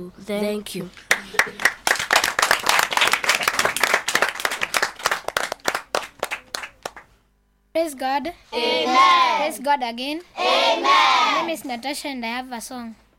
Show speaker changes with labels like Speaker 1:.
Speaker 1: Thank you.
Speaker 2: Praise God.
Speaker 3: Amen.
Speaker 2: Praise God again.
Speaker 3: Amen.
Speaker 2: My name is Natasha and I have a song.